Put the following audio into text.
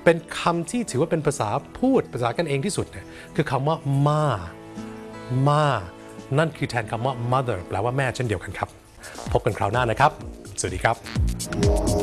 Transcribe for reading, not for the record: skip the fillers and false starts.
เป็นคำที่ถือว่าเป็นภาษาพูดภาษากันเองที่สุดเนี่ยคือคำว่ามานั่นคือแทนคำว่า mother แปลว่าแม่เช่นเดียวกันครับพบกันคราวหน้านะครับสวัสดีครับ